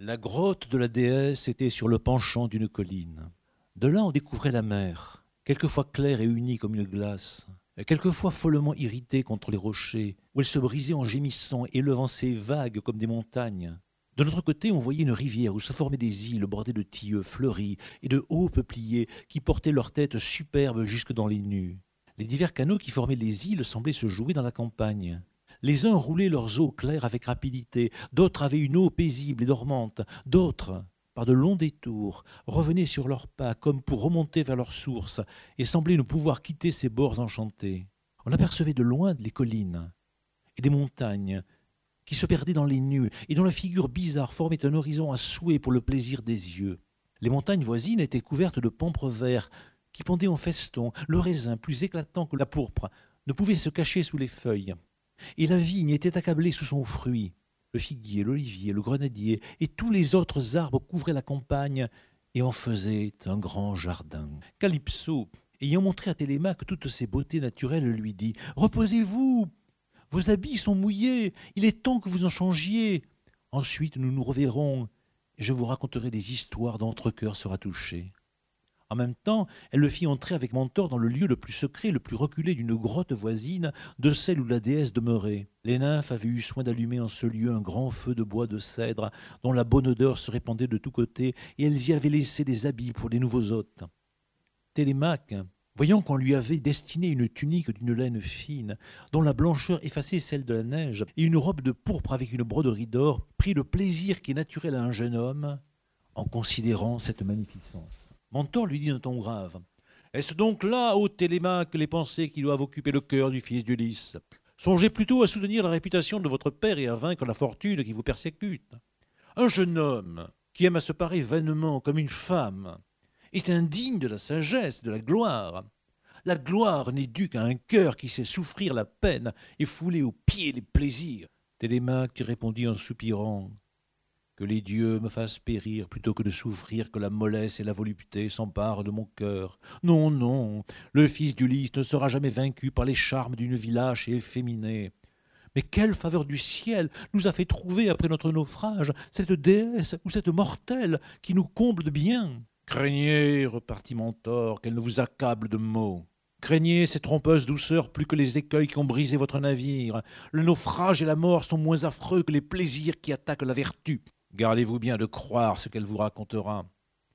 La grotte de la déesse était sur le penchant d'une colline. De là, on découvrait la mer, quelquefois claire et unie comme une glace, quelquefois follement irritée contre les rochers, où elle se brisait en gémissant, élevant ses vagues comme des montagnes. De l'autre côté, on voyait une rivière où se formaient des îles bordées de tilleux fleuris et de hauts peupliers qui portaient leurs têtes superbes jusque dans les nues. Les divers canaux qui formaient les îles semblaient se jouer dans la campagne. Les uns roulaient leurs eaux claires avec rapidité, d'autres avaient une eau paisible et dormante, d'autres, par de longs détours, revenaient sur leurs pas comme pour remonter vers leur source et semblaient ne pouvoir quitter ces bords enchantés. On apercevait de loin les collines et des montagnes qui se perdaient dans les nues et dont la figure bizarre formait un horizon à souhait pour le plaisir des yeux. Les montagnes voisines étaient couvertes de pampres verts qui pendaient en feston, le raisin, plus éclatant que la pourpre, ne pouvait se cacher sous les feuilles. Et la vigne était accablée sous son fruit. Le figuier, l'olivier, le grenadier et tous les autres arbres couvraient la campagne et en faisaient un grand jardin. Calypso, ayant montré à Télémaque toutes ces beautés naturelles, lui dit « Reposez-vous, vos habits sont mouillés, il est temps que vous en changiez. Ensuite nous nous reverrons et je vous raconterai des histoires dont votre cœur sera touché. » En même temps, elle le fit entrer avec Mentor dans le lieu le plus secret, le plus reculé d'une grotte voisine de celle où la déesse demeurait. Les nymphes avaient eu soin d'allumer en ce lieu un grand feu de bois de cèdre dont la bonne odeur se répandait de tous côtés, et elles y avaient laissé des habits pour les nouveaux hôtes. Télémaque, voyant qu'on lui avait destiné une tunique d'une laine fine, dont la blancheur effaçait celle de la neige, et une robe de pourpre avec une broderie d'or, prit le plaisir qui est naturel à un jeune homme en considérant cette magnificence. Mentor lui dit d'un ton grave « Est-ce donc là, ô Télémaque, les pensées qui doivent occuper le cœur du fils d'Ulysse? Songez plutôt à soutenir la réputation de votre père et à vaincre la fortune qui vous persécute. Un jeune homme qui aime à se parer vainement comme une femme est indigne de la sagesse, de la gloire. La gloire n'est due qu'à un cœur qui sait souffrir la peine et fouler aux pieds les plaisirs. » Télémaque répondit en soupirant « Que les dieux me fassent périr plutôt que de souffrir que la mollesse et la volupté s'emparent de mon cœur. Non, non, le fils d'Ulysse ne sera jamais vaincu par les charmes d'une vie lâche et efféminée. Mais quelle faveur du ciel nous a fait trouver après notre naufrage cette déesse ou cette mortelle qui nous comble de bien. Craignez, repartit Mentor, qu'elle ne vous accable de maux. Craignez ces trompeuses douceurs plus que les écueils qui ont brisé votre navire. Le naufrage et la mort sont moins affreux que les plaisirs qui attaquent la vertu. Gardez-vous bien de croire ce qu'elle vous racontera.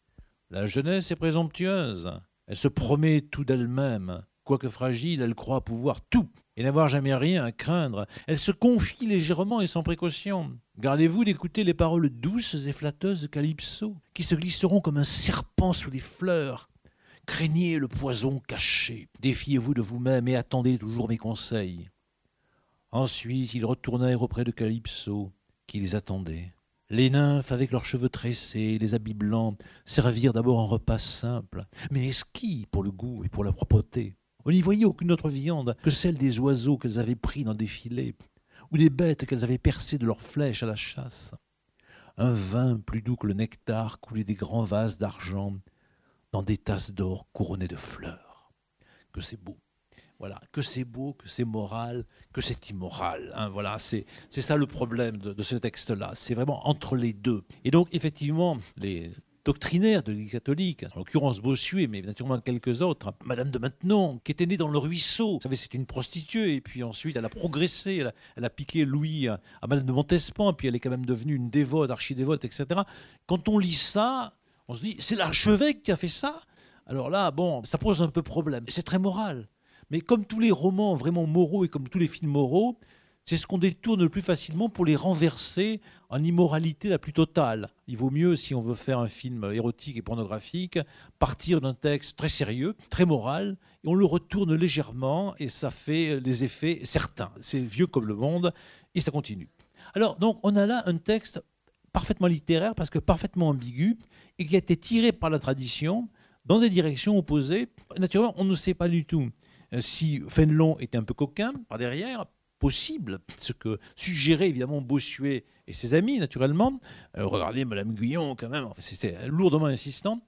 La jeunesse est présomptueuse. Elle se promet tout d'elle-même. Quoique fragile, elle croit pouvoir tout et n'avoir jamais rien à craindre. Elle se confie légèrement et sans précaution. Gardez-vous d'écouter les paroles douces et flatteuses de Calypso, qui se glisseront comme un serpent sous les fleurs. Craignez le poison caché. Défiez-vous de vous-même et attendez toujours mes conseils. Ensuite, ils retournèrent auprès de Calypso, qui les attendait. Les nymphes, avec leurs cheveux tressés, les habits blancs, servirent d'abord un repas simple, mais exquis pour le goût et pour la propreté. On n'y voyait aucune autre viande que celle des oiseaux qu'elles avaient pris dans des filets, ou des bêtes qu'elles avaient percées de leurs flèches à la chasse. Un vin plus doux que le nectar coulait des grands vases d'argent dans des tasses d'or couronnées de fleurs. Que c'est beau! Voilà, que c'est beau, que c'est moral, que c'est immoral. Hein, voilà, c'est ça le problème de ce texte-là. C'est vraiment entre les deux. Et donc, effectivement, les doctrinaires de l'Église catholique, en l'occurrence Bossuet, mais naturellement quelques autres, Madame de Maintenon, qui était née dans le ruisseau, vous savez, c'est une prostituée, et puis ensuite elle a progressé, elle a piqué Louis à Madame de Montespan, puis elle est quand même devenue une dévote, archidévote, etc. Quand on lit ça, on se dit, c'est l'archevêque qui a fait ça? Alors là, bon, ça pose un peu problème. C'est très moral. Mais comme tous les romans vraiment moraux et comme tous les films moraux, c'est ce qu'on détourne le plus facilement pour les renverser en immoralité la plus totale. Il vaut mieux, si on veut faire un film érotique et pornographique, partir d'un texte très sérieux, très moral, et on le retourne légèrement et ça fait les effets certains. C'est vieux comme le monde et ça continue. Alors, donc, on a là un texte parfaitement littéraire parce que parfaitement ambigu et qui a été tiré par la tradition dans des directions opposées. Naturellement, on ne sait pas du tout si Fénelon était un peu coquin par derrière, possible, ce que suggérait évidemment Bossuet et ses amis naturellement. Regardez Madame Guyon quand même, c'était lourdement insistant.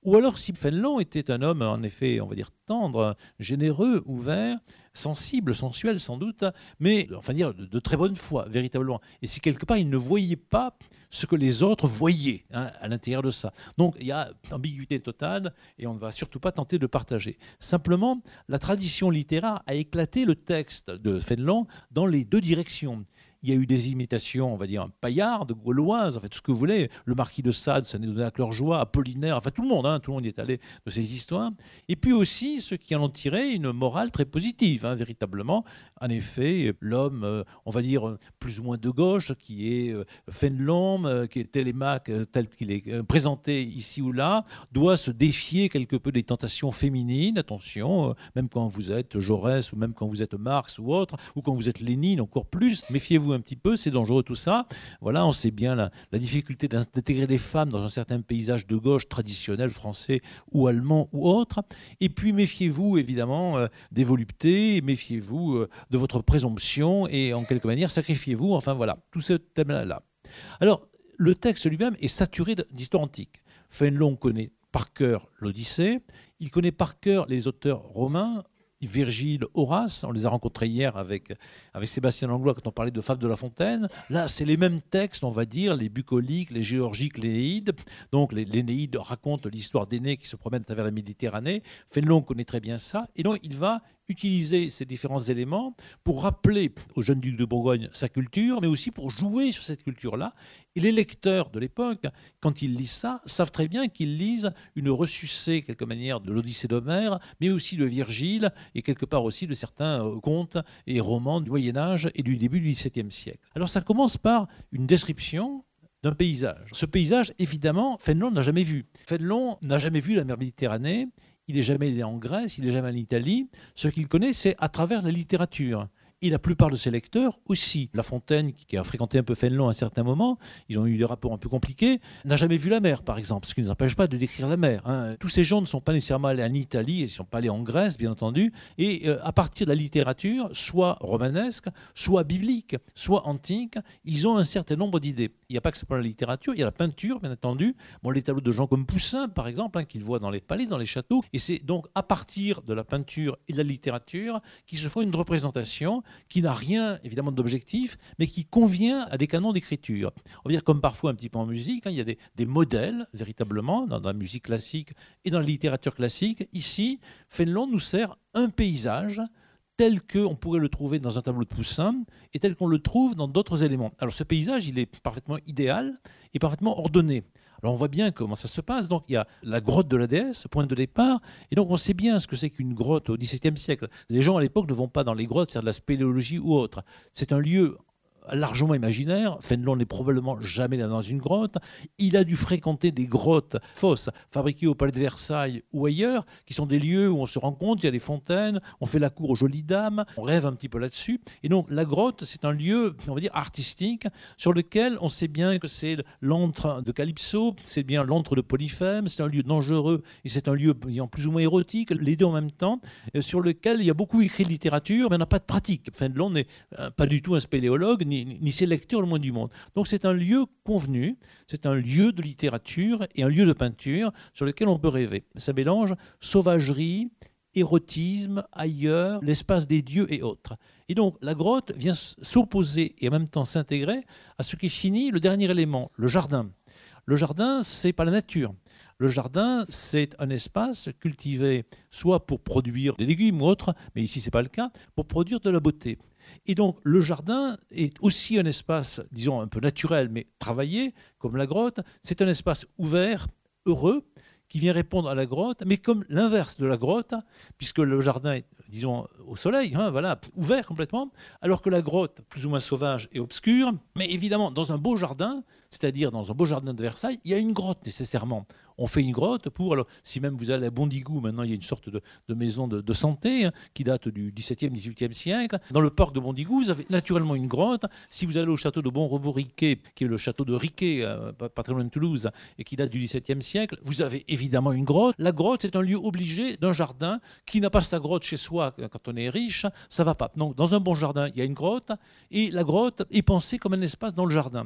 Ou alors si Fénelon était un homme, en effet, on va dire tendre, généreux, ouvert, sensible, sensuel sans doute, mais enfin dire de très bonne foi, véritablement. Et si quelque part il ne voyait pas ce que les autres voyaient à l'intérieur de ça. Donc il y a ambiguïté totale et on ne va surtout pas tenter de partager. Simplement, la tradition littéraire a éclaté le texte de Fénelon dans les deux directions. Il y a eu des imitations, on va dire, paillardes, gauloises, en fait, tout ce que vous voulez. Le marquis de Sade, ça n'est donné à cœur joie, Apollinaire, enfin tout le monde y est allé de ces histoires. Et puis aussi ceux qui en ont tiré une morale très positive, véritablement. En effet, l'homme, on va dire, plus ou moins de gauche, qui est Fénelon, qui est Télémaque, tel qu'il est présenté ici ou là, doit se défier quelque peu des tentations féminines. Attention, même quand vous êtes Jaurès, ou même quand vous êtes Marx ou autre, ou quand vous êtes Lénine, encore plus, méfiez-vous un petit peu, c'est dangereux tout ça. Voilà, on sait bien la difficulté d'intégrer les femmes dans un certain paysage de gauche traditionnel français ou allemand ou autre. Et puis méfiez-vous évidemment des voluptés, méfiez-vous de votre présomption et en quelque manière sacrifiez-vous. Enfin voilà, tout ce thème-là. Alors, le texte lui-même est saturé d'histoire antique. Fénelon connaît par cœur l'Odyssée, il connaît par cœur les auteurs romains, Virgile, Horace, on les a rencontrés hier avec Sébastien Langlois quand on parlait de Fable de La Fontaine. Là, c'est les mêmes textes, on va dire, les bucoliques, les géorgiques, l'Énéide. Donc, l'Énéide raconte l'histoire d'Énée qui se promène à travers la Méditerranée. Fénelon connaît très bien ça. Et donc, il va utiliser ces différents éléments pour rappeler au jeune duc de Bourgogne sa culture, mais aussi pour jouer sur cette culture-là. Et les lecteurs de l'époque, quand ils lisent ça, savent très bien qu'ils lisent une ressucée, quelque manière, de l'Odyssée d'Homère, mais aussi de Virgile, et quelque part aussi de certains contes et romans du Moyen-Âge et du début du XVIIe siècle. Alors ça commence par une description d'un paysage. Ce paysage, évidemment, Fénelon n'a jamais vu. Fénelon n'a jamais vu la mer Méditerranée, il n'est jamais allé en Grèce, il n'est jamais allé en Italie. Ce qu'il connaît, c'est à travers la littérature. Et la plupart de ses lecteurs aussi. La Fontaine, qui a fréquenté un peu Fénelon à un certain moment, ils ont eu des rapports un peu compliqués, n'a jamais vu la mer, par exemple, ce qui ne nous empêche pas de décrire la mer. Tous ces gens ne sont pas nécessairement allés en Italie, ils ne sont pas allés en Grèce, bien entendu, et à partir de la littérature, soit romanesque, soit biblique, soit antique, ils ont un certain nombre d'idées. Il n'y a pas que ça pour la littérature, il y a la peinture, bien entendu. Bon, les tableaux de gens comme Poussin, par exemple, qu'ils voient dans les palais, dans les châteaux, et c'est donc à partir de la peinture et de la littérature qu'ils se font une représentation qui n'a rien, évidemment, d'objectif, mais qui convient à des canons d'écriture. On va dire comme parfois un petit peu en musique, il y a des modèles, véritablement, dans la musique classique et dans la littérature classique. Ici, Fénelon nous sert un paysage tel qu'on pourrait le trouver dans un tableau de Poussin et tel qu'on le trouve dans d'autres éléments. Alors ce paysage, il est parfaitement idéal et parfaitement ordonné. Alors on voit bien comment ça se passe. Donc il y a la grotte de la déesse, point de départ, et donc on sait bien ce que c'est qu'une grotte au XVIIe siècle. Les gens à l'époque ne vont pas dans les grottes faire de la spéléologie ou autre. C'est un lieu largement imaginaire. Fénelon n'est probablement jamais là dans une grotte. Il a dû fréquenter des grottes fausses fabriquées au palais de Versailles ou ailleurs, qui sont des lieux où on se rencontre, il y a des fontaines, on fait la cour aux jolies dames, on rêve un petit peu là-dessus. Et donc la grotte, c'est un lieu, on va dire, artistique, sur lequel on sait bien que c'est l'antre de Calypso, c'est bien l'antre de Polyphème, c'est un lieu dangereux et c'est un lieu disons, plus ou moins érotique, les deux en même temps, sur lequel il y a beaucoup écrit de littérature, mais on n'a pas de pratique. Fénelon n'est pas du tout un spéléologue, ni ses lecteurs le moins du monde. Donc c'est un lieu convenu, c'est un lieu de littérature et un lieu de peinture sur lequel on peut rêver. Ça mélange sauvagerie, érotisme, ailleurs, l'espace des dieux et autres. Et donc la grotte vient s'opposer et en même temps s'intégrer à ce qui finit le dernier élément, le jardin. Le jardin, c'est pas la nature. Le jardin, c'est un espace cultivé soit pour produire des légumes ou autre, mais ici c'est pas le cas, pour produire de la beauté. Et donc le jardin est aussi un espace, disons, un peu naturel, mais travaillé, comme la grotte. C'est un espace ouvert, heureux, qui vient répondre à la grotte, mais comme l'inverse de la grotte, puisque le jardin est, disons, au soleil, voilà, ouvert complètement, alors que la grotte, plus ou moins sauvage et obscure. Mais évidemment, dans un beau jardin, c'est-à-dire dans un beau jardin de Versailles, il y a une grotte nécessairement. On fait une grotte pour, alors si même vous allez à Bondigou, maintenant il y a une sorte de maison de santé qui date du XVIIe, XVIIIe siècle. Dans le parc de Bondigou, vous avez naturellement une grotte. Si vous allez au château de Bonrebourg-Riquet, qui est le château de Riquet, pas très loin de Toulouse, et qui date du XVIIe siècle, vous avez évidemment une grotte. La grotte, c'est un lieu obligé d'un jardin. Qui n'a pas sa grotte chez soi quand on est riche, ça va pas. Donc dans un bon jardin, il y a une grotte, et la grotte est pensée comme un espace dans le jardin.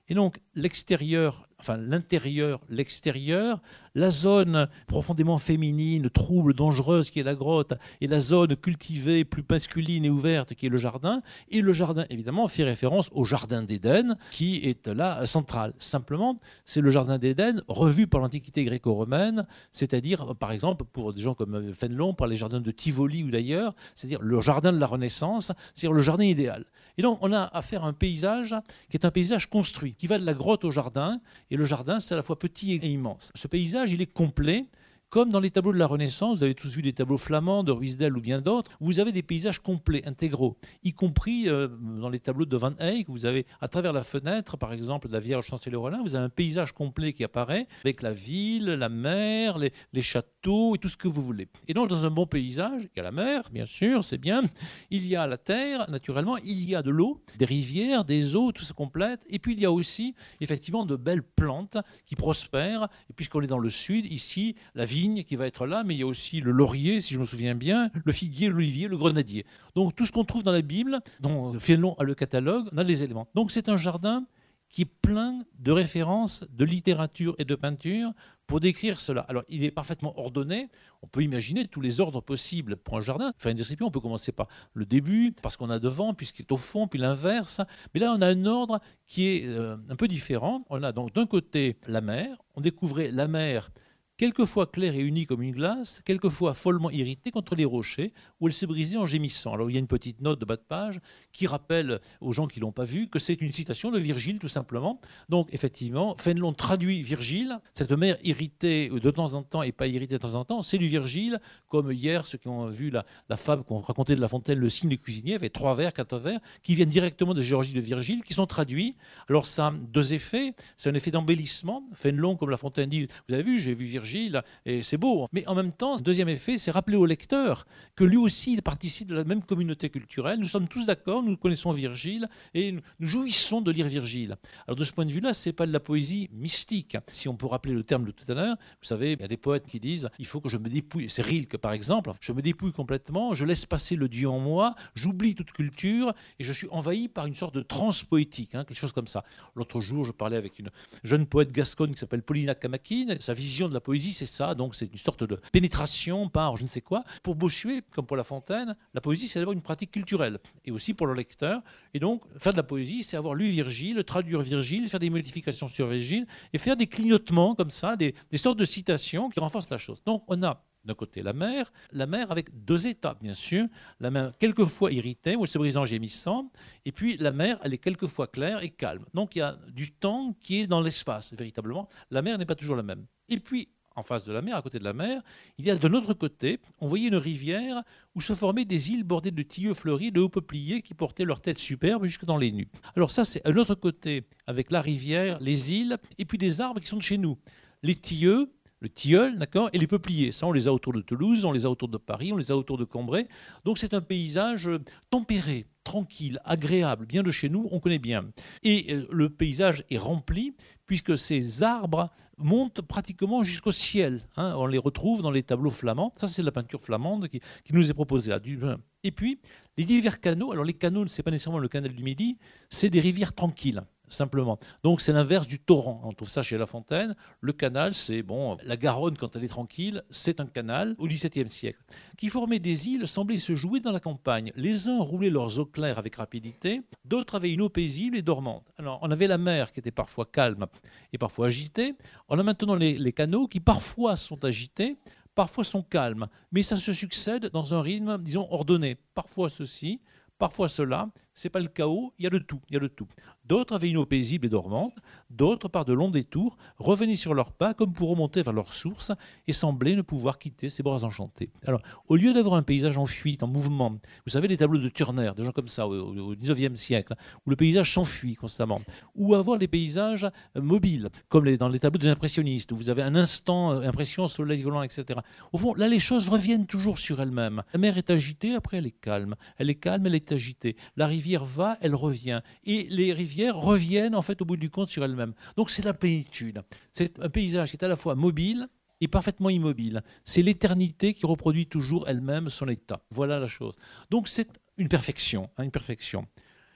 Et donc l'extérieur, enfin l'intérieur, l'extérieur, la zone profondément féminine, trouble, dangereuse qui est la grotte, et la zone cultivée, plus masculine et ouverte qui est le jardin. Et le jardin, évidemment, fait référence au jardin d'Éden qui est là central. Simplement, c'est le jardin d'Éden revu par l'Antiquité gréco-romaine, c'est-à-dire, par exemple, pour des gens comme Fénelon, par les jardins de Tivoli ou d'ailleurs, c'est-à-dire le jardin de la Renaissance, c'est-à-dire le jardin idéal. Et donc, on a affaire à un paysage qui est un paysage construit, qui va de la grotte au jardin, et le jardin, c'est à la fois petit et immense. Ce paysage, il est complet, comme dans les tableaux de la Renaissance, vous avez tous vu des tableaux flamands de Ruysdael ou bien d'autres, vous avez des paysages complets, intégraux, y compris dans les tableaux de Van Eyck, vous avez à travers la fenêtre, par exemple, de la Vierge Chancelier-Rolin, vous avez un paysage complet qui apparaît, avec la ville, la mer, les châteaux et tout ce que vous voulez. Et donc, dans un bon paysage, il y a la mer, bien sûr, c'est bien, il y a la terre, naturellement, il y a de l'eau, des rivières, des eaux, tout se complète, et puis il y a aussi, effectivement, de belles plantes qui prospèrent, et puisqu'on est dans le sud, ici, la vigne qui va être là, mais il y a aussi le laurier, si je me souviens bien, le figuier, l'olivier, le grenadier. Donc tout ce qu'on trouve dans la Bible, dont Fénelon a le catalogue, on a les éléments. Donc c'est un jardin qui est plein de références de littérature et de peinture pour décrire cela. Alors il est parfaitement ordonné, on peut imaginer tous les ordres possibles pour un jardin. Faire une description, on peut commencer par le début, parce qu'on a devant, puis ce qui est au fond, puis l'inverse. Mais là, on a un ordre qui est un peu différent. On a donc d'un côté la mer, on découvrait la mer quelquefois claire et unie comme une glace, quelquefois follement irritée contre les rochers, où elle se brisait en gémissant. Alors il y a une petite note de bas de page qui rappelle aux gens qui ne l'ont pas vu que c'est une citation de Virgile, tout simplement. Donc effectivement, Fénelon traduit Virgile, cette mer irritée de temps en temps et pas irritée de temps en temps, c'est du Virgile, comme hier, ceux qui ont vu la fable qu'on racontait de La Fontaine, le cygne des cuisiniers, avec 3 vers, 4 vers, qui viennent directement de Géorgie de Virgile, qui sont traduits. Alors ça a 2 effets, c'est un effet d'embellissement. Fénelon, comme La Fontaine dit, vous avez vu, j'ai vu Virgile, et c'est beau. Mais en même temps, deuxième effet, c'est rappeler au lecteur que lui aussi, il participe de la même communauté culturelle. Nous sommes tous d'accord, nous connaissons Virgile et nous jouissons de lire Virgile. Alors de ce point de vue-là, c'est pas de la poésie mystique. Si on peut rappeler le terme de tout à l'heure, vous savez, il y a des poètes qui disent il faut que je me dépouille. C'est Rilke par exemple. Je me dépouille complètement, je laisse passer le Dieu en moi, j'oublie toute culture et je suis envahi par une sorte de transe poétique, quelque chose comme ça. L'autre jour, je parlais avec une jeune poète gasconne qui s'appelle Paulina Camaquine. Sa vision de la poésie, c'est ça, donc c'est une sorte de pénétration par je ne sais quoi. Pour Bossuet, comme pour La Fontaine, la poésie, c'est d'abord une pratique culturelle, et aussi pour le lecteur. Et donc, faire de la poésie, c'est avoir lu Virgile, traduire Virgile, faire des modifications sur Virgile, et faire des clignotements comme ça, des sortes de citations qui renforcent la chose. Donc, on a d'un côté la mer avec 2 états, bien sûr. La mer quelquefois irritée, ou elle se brise en gémissant, et puis la mer, elle est quelquefois claire et calme. Donc il y a du temps qui est dans l'espace, véritablement. La mer n'est pas toujours la même. Et puis, en face de la mer, à côté de la mer, il y a de l'autre côté, on voyait une rivière où se formaient des îles bordées de tilleux fleuris, de hauts peupliers qui portaient leurs têtes superbes jusque dans les nues. Alors ça, c'est un autre côté, avec la rivière, les îles, et puis des arbres qui sont de chez nous. Les tilleux, le tilleul, d'accord, et les peupliers. Ça, on les a autour de Toulouse, on les a autour de Paris, on les a autour de Cambrai. Donc c'est un paysage tempéré, tranquille, agréable, bien de chez nous, on connaît bien. Et le paysage est rempli, puisque ces arbres montent pratiquement jusqu'au ciel. On les retrouve dans les tableaux flamands. Ça, c'est la peinture flamande qui nous est proposée là. Et puis, les divers canaux. Alors, les canaux, ce n'est pas nécessairement le canal du Midi, c'est des rivières tranquilles, simplement. Donc, c'est l'inverse du torrent. On trouve ça chez La Fontaine. Le canal, c'est, la Garonne, quand elle est tranquille, c'est un canal au XVIIe siècle. Qui formait des îles, semblaient se jouer dans la campagne. Les uns roulaient leurs eaux claires avec rapidité, d'autres avaient une eau paisible et dormante. Alors, on avait la mer qui était parfois calme et parfois agitée. On a maintenant les canaux qui parfois sont agités, parfois sont calmes, mais ça se succède dans un rythme, disons, ordonné. Parfois ceci, parfois cela. C'est pas le chaos, il y a de tout, il y a de tout. D'autres avaient une eau paisible et dormante, d'autres, par de longs détours, revenaient sur leurs pas comme pour remonter vers leur source et semblaient ne pouvoir quitter ces bras enchantés. Alors, au lieu d'avoir un paysage en fuite, en mouvement, vous savez les tableaux de Turner, des gens comme ça au XIXe siècle, où le paysage s'enfuit constamment, ou avoir les paysages mobiles, comme dans les tableaux des impressionnistes, où vous avez un instant, impression, soleil volant, etc. Au fond, là, les choses reviennent toujours sur elles-mêmes. La mer est agitée, après elle est calme. Elle est calme, elle est agitée. La rivière va, elle revient. Et les rivières reviennent en fait au bout du compte sur elles-mêmes. Donc c'est la plénitude. C'est un paysage qui est à la fois mobile et parfaitement immobile. C'est l'éternité qui reproduit toujours elle-même son état. Voilà la chose. Donc c'est une perfection, une perfection.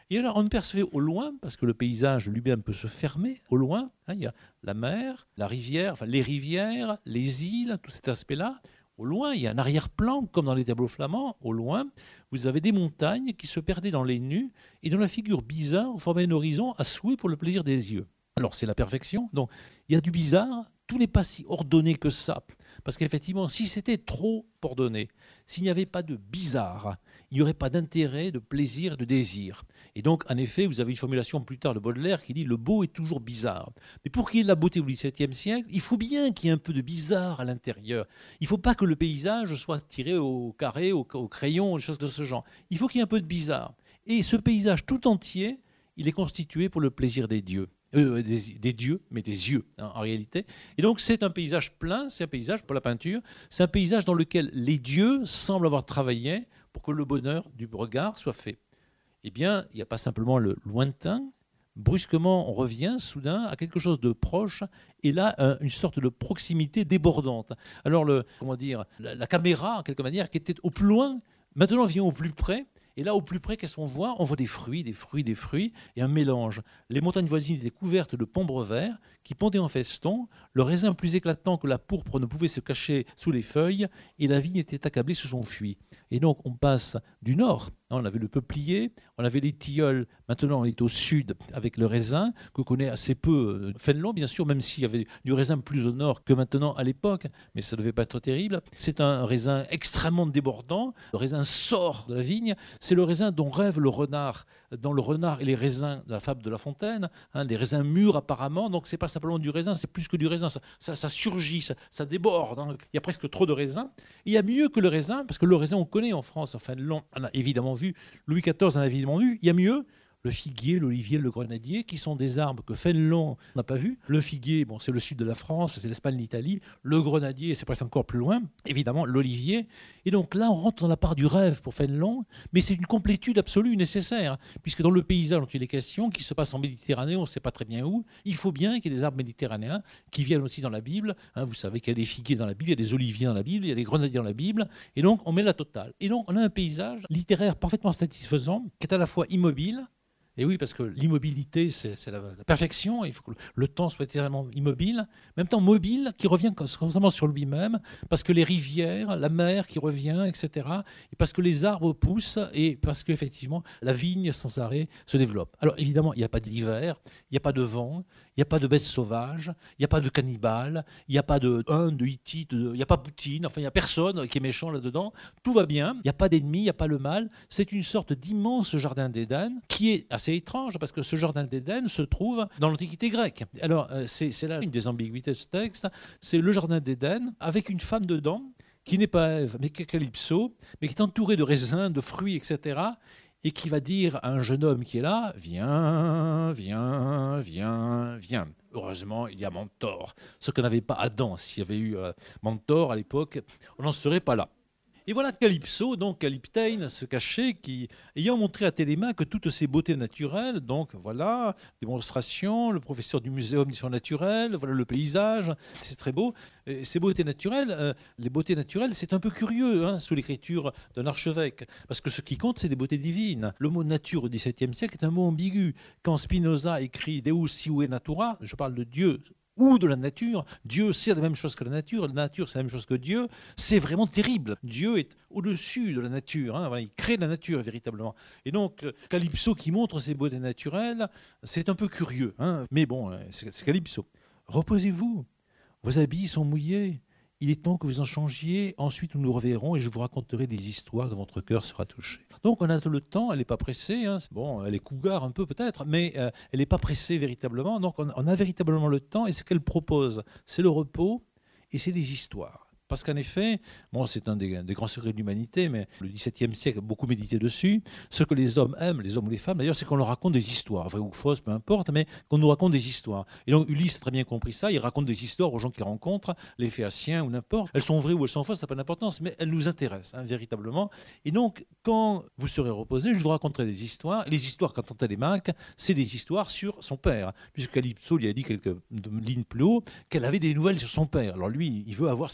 Et alors, on percevait au loin, parce que le paysage lui-même peut se fermer, au loin, hein, il y a la mer, la rivière, enfin les rivières, les îles, tout cet aspect-là. Au loin, il y a un arrière-plan, comme dans les tableaux flamands. Au loin, vous avez des montagnes qui se perdaient dans les nues et dont la figure bizarre formait un horizon à souhait pour le plaisir des yeux. Alors, c'est la perfection. Donc, il y a du bizarre. Tout n'est pas si ordonné que ça. Parce qu'effectivement, si c'était trop ordonné, s'il n'y avait pas de bizarre, il n'y aurait pas d'intérêt, de plaisir, de désir. Et donc, en effet, vous avez une formulation plus tard de Baudelaire qui dit « le beau est toujours bizarre ». Mais pour qu'il y ait de la beauté au XVIIe siècle, il faut bien qu'il y ait un peu de bizarre à l'intérieur. Il ne faut pas que le paysage soit tiré au carré, au crayon, des choses de ce genre. Il faut qu'il y ait un peu de bizarre. Et ce paysage tout entier, il est constitué pour le plaisir des dieux. Des dieux, mais des yeux, hein, en réalité. Et donc, c'est un paysage plein, c'est un paysage pour la peinture, c'est un paysage dans lequel les dieux semblent avoir travaillé pour que le bonheur du regard soit fait. Eh bien, il n'y a pas simplement le lointain. Brusquement, on revient soudain à quelque chose de proche, et là, une sorte de proximité débordante. Alors, la caméra, en quelque manière, qui était au plus loin, maintenant vient au plus près. Et là, au plus près, qu'est-ce qu'on voit? On voit des fruits, et un mélange. Les montagnes voisines étaient couvertes de pombres verts qui pendaient en feston, le raisin plus éclatant que la pourpre ne pouvait se cacher sous les feuilles, et la vigne était accablée sous son fuit. Et donc, on passe du nord, on avait le peuplier, on avait les tilleuls, maintenant on est au sud avec le raisin, que connaît assez peu Fénelon, bien sûr, même s'il y avait du raisin plus au nord que maintenant à l'époque, mais ça ne devait pas être terrible. C'est un raisin extrêmement débordant, le raisin sort de la vigne, c'est le raisin dont rêve le renard, dans Le Renard et les raisins de la fable de La Fontaine, hein, des raisins mûrs apparemment, donc c'est pas simplement du raisin, c'est plus que du raisin, ça surgit, ça déborde, hein. Il y a presque trop de raisin. Et il y a mieux que le raisin, parce que le raisin on connaît en France, enfin on a évidemment vu, Louis XIV en a évidemment vu, il y a mieux. Le figuier, l'olivier, le grenadier, qui sont des arbres que Fénelon n'a pas vus. Le figuier, bon, c'est le sud de la France, c'est l'Espagne, l'Italie. Le grenadier, c'est presque encore plus loin. Évidemment, l'olivier. Et donc là, on rentre dans la part du rêve pour Fénelon, mais c'est une complétude absolue nécessaire, puisque dans le paysage dont il est question, qui se passe en Méditerranée, on ne sait pas très bien où, il faut bien qu'il y ait des arbres méditerranéens qui viennent aussi dans la Bible. Hein, vous savez qu'il y a des figuiers dans la Bible, il y a des oliviers dans la Bible, il y a des grenadiers dans la Bible. Et donc, on met la totale. Et donc, on a un paysage littéraire parfaitement satisfaisant, qui est à la fois immobile. Et oui, parce que l'immobilité, c'est la perfection. Il faut que le temps soit éternellement immobile. En même temps, mobile, qui revient constamment sur lui-même, parce que les rivières, la mer qui revient, etc. Et parce que les arbres poussent, et parce qu'effectivement, la vigne, sans arrêt, se développe. Alors, évidemment, il n'y a pas d'hiver, il n'y a pas de vent, il n'y a pas de bêtes sauvages, il n'y a pas de cannibales, il n'y a pas de Hittite, il n'y a pas Poutine, enfin, il n'y a personne qui est méchant là-dedans. Tout va bien, il n'y a pas d'ennemis, il n'y a pas le mal. C'est une sorte d'immense jardin d'Éden qui est assez étrange parce que ce jardin d'Éden se trouve dans l'Antiquité grecque. Alors, c'est là une des ambiguïtés de ce texte. C'est le jardin d'Éden avec une femme dedans qui n'est pas Ève, mais qui est Calypso, mais qui est entourée de raisins, de fruits, etc. Et qui va dire à un jeune homme qui est là, viens, viens, viens, viens. Heureusement, il y a Mentor. Ce que n'avait pas Adam. S'il y avait eu Mentor à l'époque, on n'en serait pas là. Et voilà Calypso, donc Calyptène, se cachait, qui, ayant montré à Télémaque toutes ces beautés naturelles, donc voilà, démonstration, le professeur du muséum d'histoire naturelle, voilà le paysage, c'est très beau. Et ces beautés naturelles, les beautés naturelles, c'est un peu curieux hein, sous l'écriture d'un archevêque, parce que ce qui compte, c'est des beautés divines. Le mot nature au XVIIe siècle est un mot ambigu. Quand Spinoza écrit Deus sive natura, je parle de Dieu, ou de la nature. Dieu, c'est la même chose que la nature, c'est la même chose que Dieu. C'est vraiment terrible. Dieu est au-dessus de la nature. Hein. Voilà, il crée la nature, véritablement. Et donc, Calypso qui montre ses beautés naturelles, c'est un peu curieux. Hein. Mais bon, c'est Calypso. Reposez-vous. Vos habits sont mouillés. Il est temps que vous en changiez. Ensuite, nous nous reverrons et je vous raconterai des histoires dont votre cœur sera touché. Donc, on a le temps. Elle n'est pas pressée. Hein. Bon, elle est cougar un peu peut-être, mais elle n'est pas pressée véritablement. Donc, on a véritablement le temps. Et ce qu'elle propose, c'est le repos et c'est des histoires. Parce qu'en effet, bon, c'est un des grands secrets de l'humanité, mais le XVIIe siècle a beaucoup médité dessus. Ce que les hommes aiment, les hommes ou les femmes, d'ailleurs, c'est qu'on leur raconte des histoires, vraies ou fausses, peu importe, mais qu'on nous raconte des histoires. Et donc Ulysse a très bien compris ça, il raconte des histoires aux gens qu'il rencontre, les Phéaciens ou n'importe. Elles sont vraies ou elles sont fausses, ça n'a pas d'importance, mais elles nous intéressent, hein, véritablement. Et donc, quand vous serez reposé, je vous raconterai des histoires. Et les histoires, quand on Télémaque, c'est des histoires sur son père, puisque Calypso lui a dit quelques lignes plus haut qu'elle avait des nouvelles sur son père. Alors lui, il veut avoir ses nouvelles sur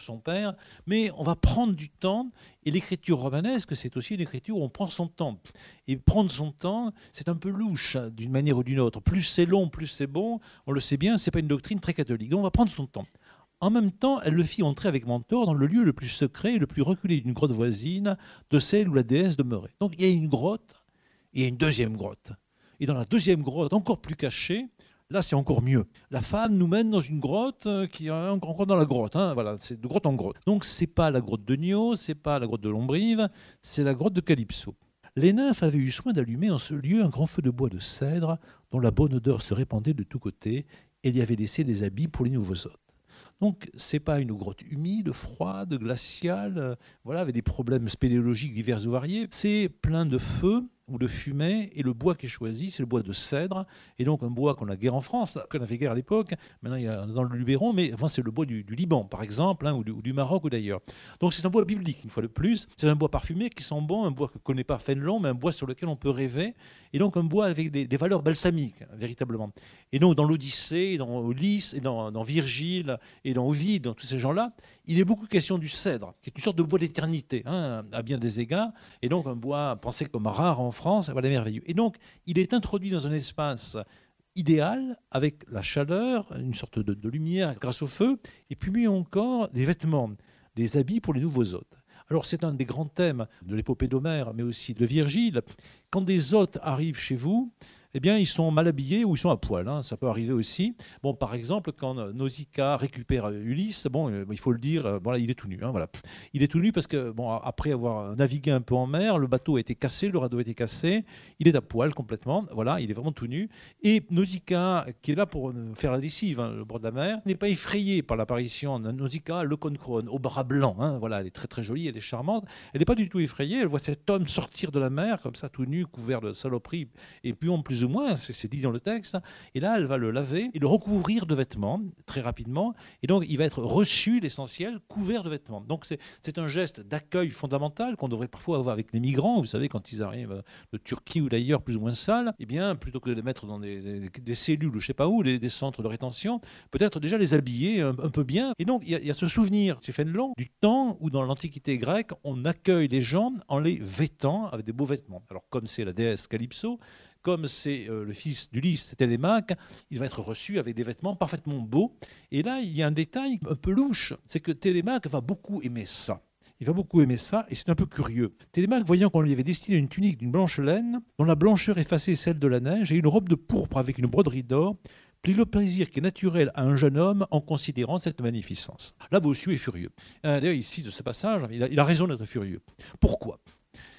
son père, mais on va prendre du temps, et l'écriture romanesque, c'est aussi une écriture où on prend son temps. Et prendre son temps, c'est un peu louche, d'une manière ou d'une autre. Plus c'est long, plus c'est bon, on le sait bien, c'est pas une doctrine très catholique. Donc on va prendre son temps. En même temps, elle le fit entrer avec Mentor dans le lieu le plus secret et le plus reculé d'une grotte voisine de celle où la déesse demeurait. Donc il y a une grotte, et il y a une deuxième grotte. Et dans la deuxième grotte, encore plus cachée, là, c'est encore mieux. La femme nous mène dans une grotte qui est encore dans la grotte. Voilà, c'est de grotte en grotte. Donc, c'est pas la grotte de Nio, c'est pas la grotte de Lombrive, c'est la grotte de Calypso. Les nymphes avaient eu soin d'allumer en ce lieu un grand feu de bois de cèdre dont la bonne odeur se répandait de tous côtés et y avait laissé des habits pour les nouveaux hôtes. Donc, ce n'est pas une grotte humide, froide, glaciale, voilà, avec des problèmes spéléologiques divers et variés. C'est plein de feu ou de fumée, et le bois qui est choisi, c'est le bois de cèdre, et donc un bois qu'on a guère en France, qu'on avait guère à l'époque, maintenant il y a dans le Luberon, mais enfin, c'est le bois du Liban, par exemple, ou du Maroc ou d'ailleurs. Donc c'est un bois biblique, une fois de plus, c'est un bois parfumé qui sent bon, un bois que ne connaît pas Fénelon, mais un bois sur lequel on peut rêver, et donc un bois avec des valeurs balsamiques, véritablement. Et donc dans l'Odyssée, dans Ulysse, et dans Virgile, et dans Ovide, dans tous ces gens-là, il est beaucoup question du cèdre, qui est une sorte de bois d'éternité, à bien des égards, et donc un bois pensé comme rare en France, voilà, merveilleux. Et donc, il est introduit dans un espace idéal, avec la chaleur, une sorte de lumière grâce au feu, et puis mieux encore, des vêtements, des habits pour les nouveaux hôtes. Alors, c'est un des grands thèmes de l'épopée d'Homère, mais aussi de Virgile. Quand des hôtes arrivent chez vous, eh bien, ils sont mal habillés ou ils sont à poil. Ça peut arriver aussi. Bon, par exemple, quand Nausicaa récupère Ulysse, il faut le dire, voilà, il est tout nu. Voilà. Il est tout nu parce que, après avoir navigué un peu en mer, le bateau a été cassé, le radeau a été cassé. Il est à poil complètement. Voilà, il est vraiment tout nu. Et Nausicaa, qui est là pour faire la lessive, le bord de la mer, n'est pas effrayée par l'apparition de Nausicaa, le Conchrone, au bras blanc. Voilà, elle est très très jolie, elle est charmante. Elle n'est pas du tout effrayée. Elle voit cet homme sortir de la mer comme ça, tout nu, couvert de saloperies, et puis en plus ou moins, c'est dit dans le texte, et là elle va le laver et le recouvrir de vêtements très rapidement, et donc il va être reçu, l'essentiel, couvert de vêtements. Donc c'est un geste d'accueil fondamental qu'on devrait parfois avoir avec les migrants, vous savez, quand ils arrivent de Turquie ou d'ailleurs plus ou moins sales, eh bien plutôt que de les mettre dans des cellules ou je sais pas où, des centres de rétention, peut-être déjà les habiller un peu bien. Et donc il y a ce souvenir chez Fénelon du temps où dans l'Antiquité grecque on accueille les gens en les vêtant avec des beaux vêtements. Alors comme c'est la déesse Calypso, comme c'est le fils d'Ulysse, Télémaque, il va être reçu avec des vêtements parfaitement beaux. Et là, il y a un détail un peu louche, c'est que Télémaque va beaucoup aimer ça. Il va beaucoup aimer ça, et c'est un peu curieux. Télémaque, voyant qu'on lui avait destiné une tunique d'une blanche laine, dont la blancheur effaçait celle de la neige, et une robe de pourpre avec une broderie d'or, prit le plaisir qui est naturel à un jeune homme en considérant cette magnificence. Là, Bossuet est furieux. D'ailleurs, ici, de ce passage, il a raison d'être furieux. Pourquoi ? Pourquoi ?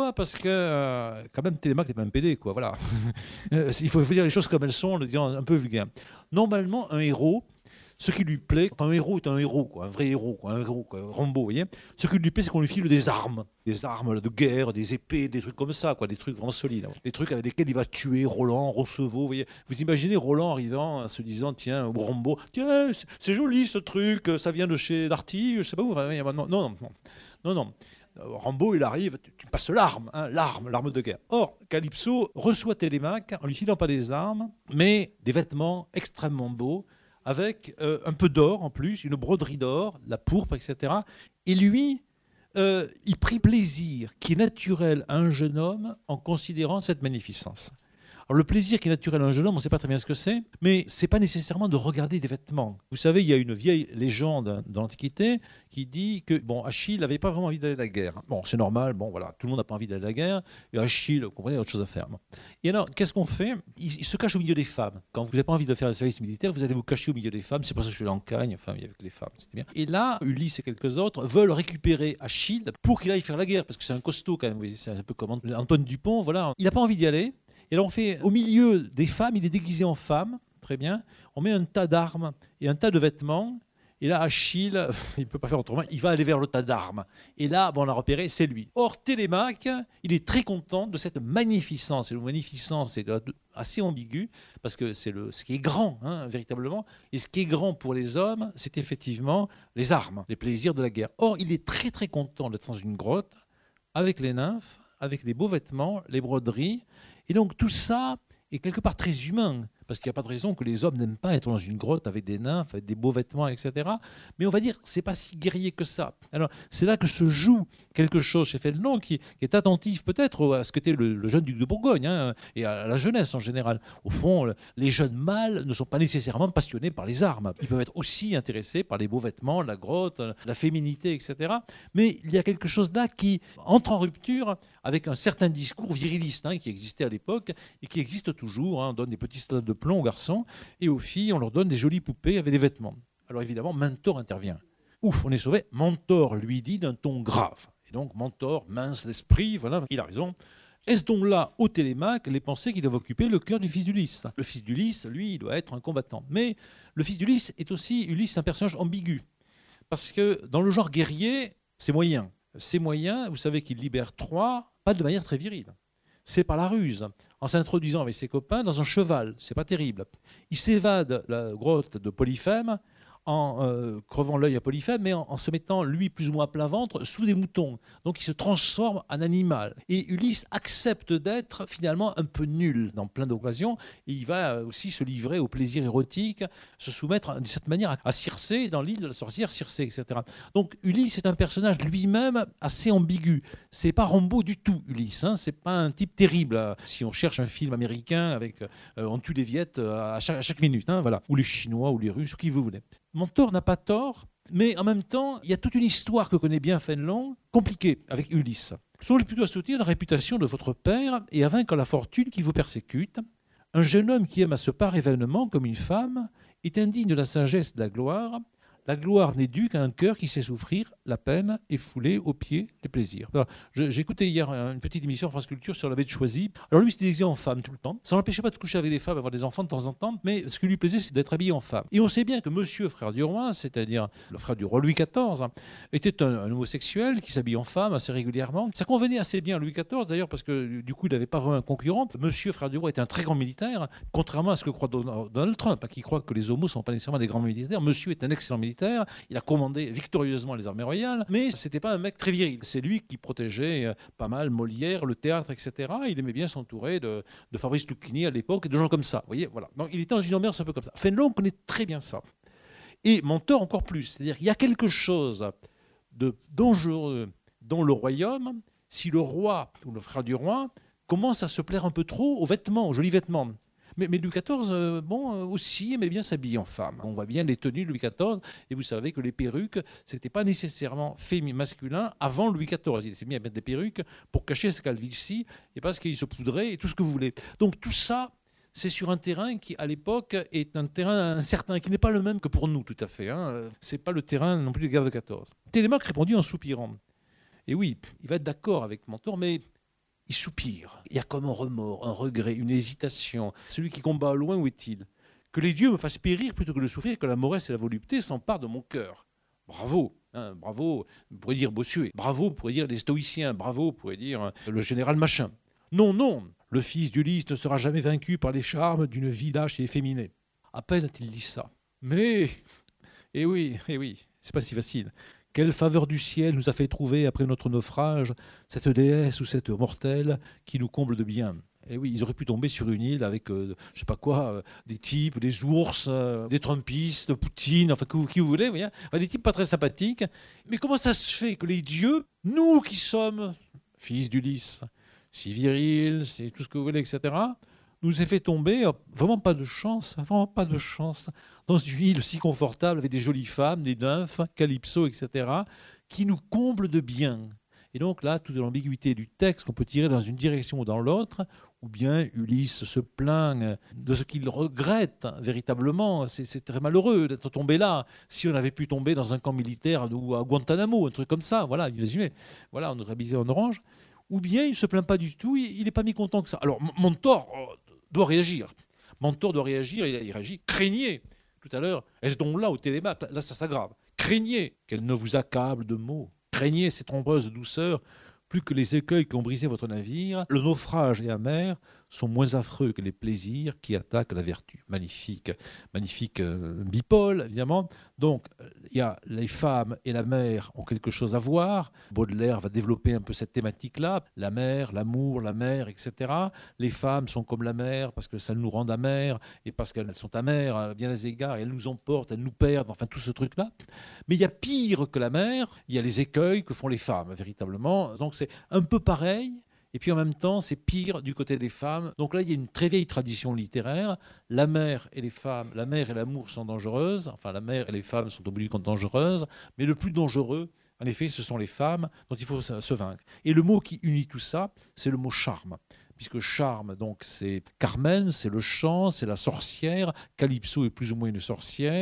Parce que, quand même, Télémaque n'est pas un PD, quoi. Voilà. Il faut dire les choses comme elles sont, en le disant un peu vulgaire. Normalement, un héros, ce qui lui plaît, quand un héros est un héros, quoi, un vrai héros, quoi, un héros, quoi, Rambo, vous voyez, ce qui lui plaît, c'est qu'on lui file des armes de guerre, des épées, des trucs comme ça, quoi, des trucs vraiment solides, des trucs avec lesquels il va tuer Roland, Roncevaux, vous voyez. Vous imaginez Roland arrivant, en se disant, tiens, Rambo, tiens, c'est joli ce truc, ça vient de chez Darty, je sais pas où, non. Rambo, il arrive, tu passes l'arme, l'arme de guerre. Or, Calypso reçoit Télémaque en lui filant pas des armes, mais des vêtements extrêmement beaux, avec un peu d'or en plus, une broderie d'or, la pourpre, etc. Et lui, il prit plaisir qui est naturel à un jeune homme en considérant cette magnificence. Alors, le plaisir qui est naturel à un jeune homme, on ne sait pas très bien ce que c'est, mais ce n'est pas nécessairement de regarder des vêtements. Vous savez, il y a une vieille légende dans l'Antiquité qui dit que Achille n'avait pas vraiment envie d'aller à la guerre. Bon, c'est normal, voilà, tout le monde n'a pas envie d'aller à la guerre, et Achille, vous comprenez, il y a autre chose à faire. Et alors, qu'est-ce qu'on fait ? Il se cache au milieu des femmes. Quand vous n'avez pas envie de faire le service militaire, vous allez vous cacher au milieu des femmes, c'est pour ça que je suis là en Cagne, enfin, avec les femmes, c'était bien. Et là, Ulysse et quelques autres veulent récupérer Achille pour qu'il aille faire la guerre, parce que c'est un costaud quand même, vous voyez, c'est un peu comme Antoine Dupont, voilà. Il n'a pas envie d'y aller. Et là, on fait au milieu des femmes, il est déguisé en femme, très bien. On met un tas d'armes et un tas de vêtements. Et là, Achille, il ne peut pas faire autrement, il va aller vers le tas d'armes. Et là, on l'a repéré, c'est lui. Or, Télémaque, il est très content de cette magnificence. Et le magnificence, c'est assez ambigu, parce que c'est ce qui est grand, véritablement. Et ce qui est grand pour les hommes, c'est effectivement les armes, les plaisirs de la guerre. Or, il est très, très content d'être dans une grotte, avec les nymphes, avec les beaux vêtements, les broderies. Et donc tout ça est quelque part très humain, parce qu'il n'y a pas de raison que les hommes n'aiment pas être dans une grotte avec des nymphes, avec des beaux vêtements, etc. Mais on va dire que ce n'est pas si guerrier que ça. Alors, c'est là que se joue quelque chose chez Fénelon qui est attentif peut-être à ce qu'était le jeune duc de Bourgogne, hein, et à la jeunesse en général. Au fond, les jeunes mâles ne sont pas nécessairement passionnés par les armes. Ils peuvent être aussi intéressés par les beaux vêtements, la grotte, la féminité, etc. Mais il y a quelque chose là qui entre en rupture avec un certain discours viriliste, hein, qui existait à l'époque et qui existe toujours. Hein. On donne des petits stades de plomb aux garçons et aux filles, on leur donne des jolies poupées avec des vêtements. Alors évidemment, Mentor intervient. Ouf, on est sauvé. Mentor lui dit d'un ton grave. Et donc Mentor, mince l'esprit, voilà, il a raison. Est-ce donc là, au Télémaque, les pensées qui doivent occuper le cœur du fils d'Ulysse? Le fils d'Ulysse, lui, il doit être un combattant. Mais le fils d'Ulysse est aussi, Ulysse, un personnage ambigu. Parce que dans le genre guerrier, c'est moyen. C'est moyen, vous savez qu'il libère Troie, pas de manière très virile. C'est par la ruse, en s'introduisant avec ses copains dans un cheval. C'est pas terrible. Il s'évade de la grotte de Polyphème en crevant l'œil à Polyphème, mais en se mettant, lui, plus ou moins à plat ventre, sous des moutons. Donc il se transforme en animal. Et Ulysse accepte d'être finalement un peu nul dans plein d'occasions, et il va aussi se livrer au plaisir érotique, se soumettre de cette manière à Circé, dans l'île de la sorcière Circé, etc. Donc Ulysse est un personnage lui-même assez ambigu. C'est pas Rambo du tout, Ulysse. Hein. C'est pas un type terrible. Si on cherche un film américain avec on tue les Viettes à chaque minute, hein, voilà. Ou les Chinois, ou les Russes, ou qui vous voulez. Mentor n'a pas tort, mais en même temps, il y a toute une histoire que connaît bien Fénelon, compliquée, avec Ulysse. Soyez plutôt à soutenir la réputation de votre père et à vaincre la fortune qui vous persécute. Un jeune homme qui aime à se parer vainement comme une femme est indigne de la sagesse et de la gloire. La gloire n'est due qu'à un cœur qui sait souffrir la peine et fouler aux pieds les plaisirs. J'ai écouté hier une petite émission France Culture sur l'abbé de Choisy. Alors lui, il se déguisait en femme tout le temps. Ça n'empêchait pas de coucher avec des femmes, avoir des enfants de temps en temps, mais ce qui lui plaisait, c'est d'être habillé en femme. Et on sait bien que Monsieur Frère du Roi, c'est-à-dire le frère du roi Louis XIV, était un homosexuel qui s'habille en femme assez régulièrement. Ça convenait assez bien à Louis XIV, d'ailleurs, parce que du coup, il n'avait pas vraiment un concurrent. Monsieur Frère du Roi était un très grand militaire, contrairement à ce que croit Donald Trump, qui croit que les homos ne sont pas nécessairement des grands militaires. Monsieur est un excellent militaire. Il a commandé victorieusement les armées royales, mais c'était pas un mec très viril. C'est lui qui protégeait pas mal Molière, le théâtre, etc. Il aimait bien s'entourer de Fabrice Lucchini à l'époque et de gens comme ça. Vous voyez, voilà. Donc il était dans une ambiance un peu comme ça. Fénelon connaît très bien ça. Et Mentor encore plus. C'est-à-dire qu'il y a quelque chose de dangereux dans le royaume si le roi ou le frère du roi commence à se plaire un peu trop aux vêtements, aux jolis vêtements. Mais Louis XIV, aussi aimait bien s'habiller en femme. On voit bien les tenues de Louis XIV, et vous savez que les perruques, c'était pas nécessairement masculin avant Louis XIV. Il s'est mis à mettre des perruques pour cacher sa calvitie, et parce qu'il se poudrait, et tout ce que vous voulez. Donc tout ça, c'est sur un terrain qui, à l'époque, est un terrain incertain, qui n'est pas le même que pour nous, tout à fait. Hein. C'est pas le terrain non plus de guerre de 14. Télémaque répondit en soupirant. Et oui, il va être d'accord avec Mentor, mais il soupire. Il y a comme un remords, un regret, une hésitation. Celui qui combat au loin, où est-il? Que les dieux me fassent périr plutôt que de souffrir, que la mollesse et la volupté s'emparent de mon cœur. Bravo, hein, bravo, vous pourriez dire Bossuet. Bravo, vous pourriez dire les stoïciens. Bravo, vous pourriez dire le général machin. Non, non, le fils d'Ulysse ne sera jamais vaincu par les charmes d'une vie lâche et efféminée. À peine a-t-il dit ça. Mais, eh oui, c'est pas si facile. Quelle faveur du ciel nous a fait trouver, après notre naufrage, cette déesse ou cette mortelle qui nous comble de bien. Et oui, ils auraient pu tomber sur une île avec, je sais pas quoi, des types, des ours, des trumpistes, Poutine, enfin, qui vous voulez, voyez, enfin, des types pas très sympathiques. Mais comment ça se fait que les dieux, nous qui sommes fils d'Ulysse, si virils, c'est tout ce que vous voulez, etc., nous aient fait tomber, vraiment pas de chance, dans une île si confortable avec des jolies femmes, des nymphes, Calypso, etc., qui nous comblent de bien. Et donc là, toute l'ambiguïté du texte qu'on peut tirer dans une direction ou dans l'autre, ou bien Ulysse se plaint de ce qu'il regrette véritablement. C'est très malheureux d'être tombé là. Si on avait pu tomber dans un camp militaire ou à Guantanamo, un truc comme ça, voilà, imaginez, voilà, on aurait bisé en orange. Ou bien il ne se plaint pas du tout, il n'est pas mécontent que ça. Alors Mentor doit réagir. Mentor doit réagir, il réagit. Craignez, tout à l'heure, est-ce donc là au Télémaque, là ça s'aggrave. Craignez qu'elle ne vous accable de mots. Craignez ces trompeuses douceurs, plus que les écueils qui ont brisé votre navire. Le naufrage est amer, sont moins affreux que les plaisirs qui attaquent la vertu. Magnifique, magnifique bipole, évidemment. Donc, il y a les femmes et la mer ont quelque chose à voir. Baudelaire va développer un peu cette thématique-là. La mer, l'amour, la mer, etc. Les femmes sont comme la mer parce que ça nous rend amères et parce qu'elles sont amères à bien des égards et elles nous emportent, elles nous perdent, enfin tout ce truc-là. Mais il y a pire que la mer, il y a les écueils que font les femmes, véritablement. Donc c'est un peu pareil. Et puis en même temps, c'est pire du côté des femmes. Donc là, il y a une très vieille tradition littéraire. La mer et les femmes, la mer et l'amour sont dangereuses. Enfin, la mer et les femmes sont obligatoirement dangereuses. Mais le plus dangereux, en effet, ce sont les femmes dont il faut se vaincre. Et le mot qui unit tout ça, c'est le mot charme. Puisque charme, donc, c'est Carmen, c'est le chant, c'est la sorcière. Calypso est plus ou moins une sorcière.